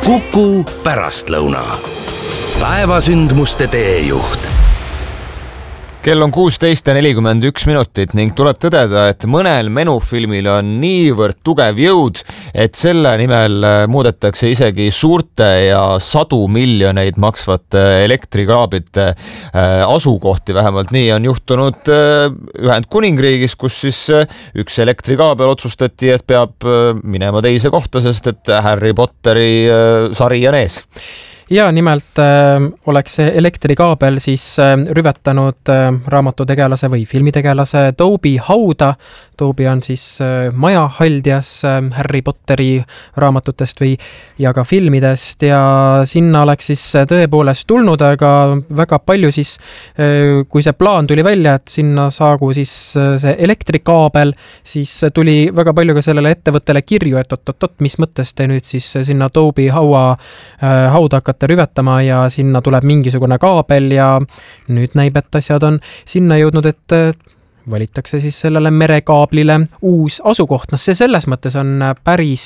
Kuku pärastlõuna. Päevasündmuste teejuht. Kell on 16:41 ning tuleb tõdeda, et mõnel menufilmil on niivõrd tugev jõud, et selle nimel muudetakse isegi suurte ja sadu miljoneid maksvate elektrikaablite asukohti. Vähemalt nii on juhtunud Ühendkuningriigis, kus siis üks elektrikaabel otsustati, et peab minema teise kohta, sest et Harry Potteri sari on ees. Ja nimelt oleks see elektrikaabel siis rüvetanud raamatutegelase või filmitegelase Toby hauda. Toby on siis majahaldjas Harry Potteri raamatutest ja ka filmidest ja sinna oleks siis tõepoolest tulnud, aga väga palju siis, kui see plaan tuli välja, et sinna saagu siis see elektrikaabel, siis tuli väga palju ka sellele ettevõttele kirju, et oot, mis mõttes te nüüd siis sinna Toby hauda hakkate rüvetama ja sinna tuleb mingisugune kaabel ja nüüd näib, et asjad on sinna jõudnud, et valitakse siis sellele merekaablile uus asukoht. See selles mõttes on päris